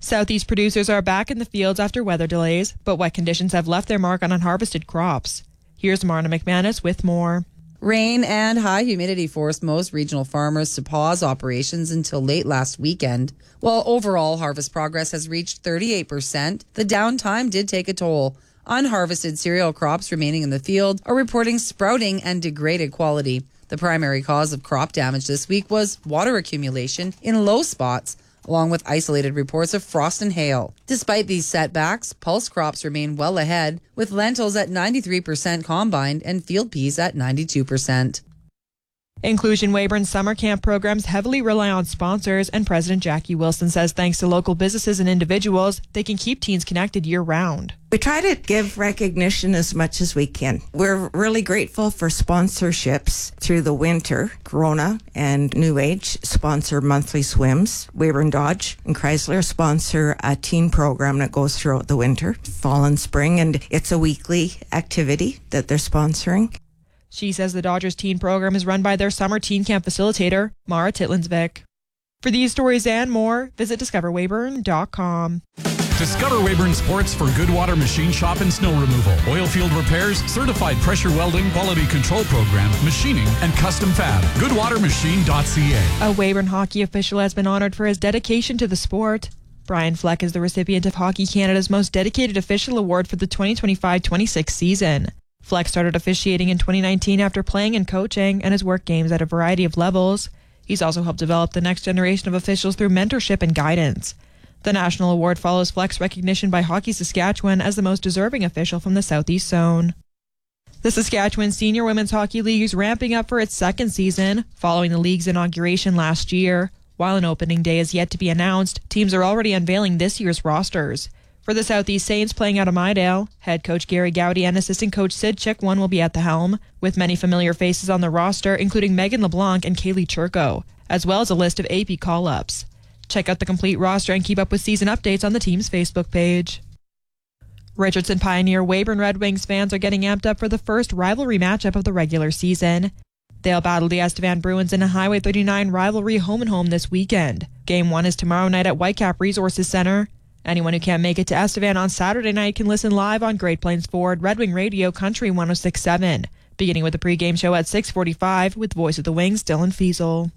Southeast producers are back in the fields after weather delays, but wet conditions have left their mark on unharvested crops. Here's Marna McManus with more. Rain and high humidity forced most regional farmers to pause operations until late last weekend. While overall harvest progress has reached 38%, the downtime did take a toll. Unharvested cereal crops remaining in the field are reporting sprouting and degraded quality. The primary cause of crop damage this week was water accumulation in low spots, along with isolated reports of frost and hail. Despite these setbacks, pulse crops remain well ahead, with lentils at 93% combined and field peas at 92%. Inclusion Weyburn summer camp programs heavily rely on sponsors, and President Jackie Wilson says thanks to local businesses and individuals, they can keep teens connected year-round. We try to give recognition as much as we can. We're really grateful for sponsorships through the winter. Corona and New Age sponsor monthly swims. Weyburn Dodge and Chrysler sponsor a teen program that goes throughout the winter, fall and spring, and it's a weekly activity that they're sponsoring. She says the Dodgers teen program is run by their summer teen camp facilitator, Mara Titlinsvik. For these stories and more, visit discoverweyburn.com. Discover Weyburn Sports for Goodwater Machine Shop and Snow Removal, oil field repairs, certified pressure welding, quality control program, machining, and custom fab. GoodwaterMachine.ca. A Weyburn hockey official has been honored for his dedication to the sport. Brian Fleck is the recipient of Hockey Canada's Most Dedicated Official Award for the 2025-26 season. Fleck started officiating in 2019 after playing and coaching, and has worked games at a variety of levels. He's also helped develop the next generation of officials through mentorship and guidance. The national award follows Fleck's recognition by Hockey Saskatchewan as the most deserving official from the Southeast Zone. The Saskatchewan Senior Women's Hockey League is ramping up for its second season, following the league's inauguration last year. While an opening day is yet to be announced, teams are already unveiling this year's rosters. For the Southeast Saints playing out of Mydale, head coach Gary Gowdy and assistant coach Sid Chickwon will be at the helm, with many familiar faces on the roster, including Megan LeBlanc and Kaylee Churko, as well as a list of AP call-ups. Check out the complete roster and keep up with season updates on the team's Facebook page. Richardson Pioneer Weyburn Red Wings fans are getting amped up for the first rivalry matchup of the regular season. They'll battle the Estevan Bruins in a Highway 39 rivalry home-and-home this weekend. Game 1 is tomorrow night at Whitecap Resources Center. Anyone who can't make it to Estevan on Saturday night can listen live on Great Plains Ford Red Wing Radio Country 106.7, beginning with the pregame show at 6:45 with Voice of the Wings Dylan Fiesel.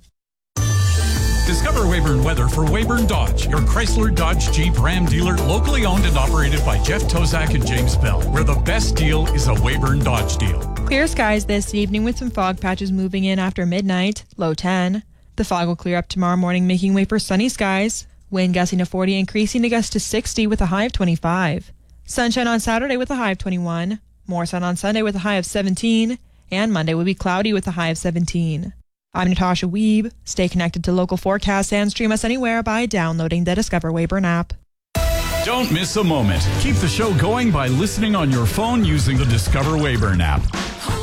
Discover Weyburn weather for Weyburn Dodge, your Chrysler, Dodge, Jeep, Ram dealer, locally owned and operated by Jeff Tozak and James Bell, where the best deal is a Weyburn Dodge deal. Clear skies this evening with some fog patches moving in after midnight, low 10. The fog will clear up tomorrow morning, making way for sunny skies. Wind gusting to 40, increasing to gusts to 60 with a high of 25. Sunshine on Saturday with a high of 21. More sun on Sunday with a high of 17. And Monday will be cloudy with a high of 17. I'm Natasha Wiebe. Stay connected to local forecasts and stream us anywhere by downloading the Discover Weyburn app. Don't miss a moment. Keep the show going by listening on your phone using the Discover Weyburn app.